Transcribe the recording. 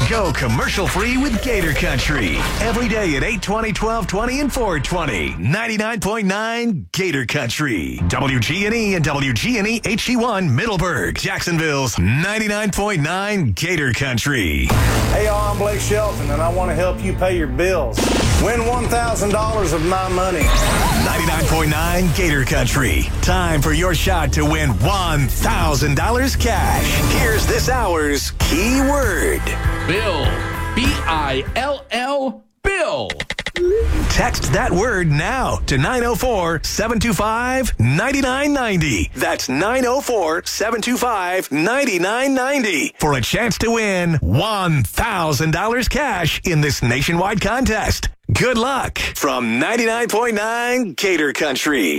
Go commercial-free with Gator Country. Every day at 8:20, 12:20, and 4:20. 99.9 Gator Country. WGNE and WGNE HD1 Middleburg. Jacksonville's 99.9 Gator Country. Hey, y'all, I'm Blake Shelton, and I want to help you pay your bills. Win $1,000 of my money. 99.9 Gator Country. Time for your shot to win $1,000 cash. Here's this hour's keyword. Bill. B-I-L-L, Bill. Text that word now to 904-725-9990. That's 904-725-9990 for a chance to win $1,000 cash in this nationwide contest. Good luck from 99.9 Gator Country.